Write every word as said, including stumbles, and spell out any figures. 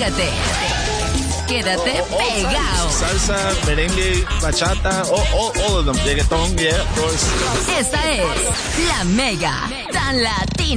Pégate. Quédate all, all pegado. Salsa, merengue, bachata, all, all, all of them. Reggaeton, yeah, of course. Esta es La Mega, tan latina.